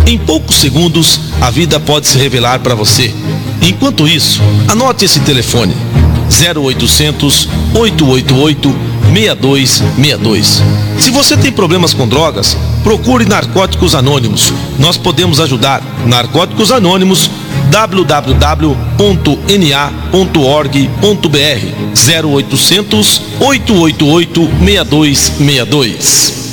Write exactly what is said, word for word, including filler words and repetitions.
Em poucos segundos, a vida pode se revelar para você. Enquanto isso, anote esse telefone: zero oitocentos, oito oito oito, seis dois seis dois. Se você tem problemas com drogas, procure Narcóticos Anônimos. Nós podemos ajudar. Narcóticos Anônimos, w w w ponto n a ponto org ponto b r, zero oitocentos, oito oito oito, seis dois seis dois.